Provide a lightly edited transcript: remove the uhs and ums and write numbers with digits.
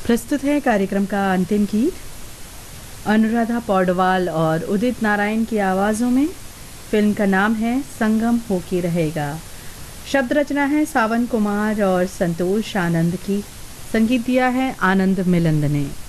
प्रस्तुत है कार्यक्रम का अंतिम गीत अनुराधा पौडवाल और उदित नारायण की आवाज़ों में। फिल्म का नाम है संगम होके रहेगा। शब्द रचना है सावन कुमार और संतोष आनंद की। संगीत दिया है आनंद मिलंद ने।